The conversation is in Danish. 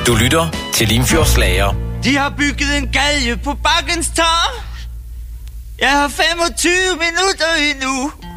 Du lytter til Limfjordsslager. De har bygget en galge på bakkens top. Jeg har 25 minutter endnu.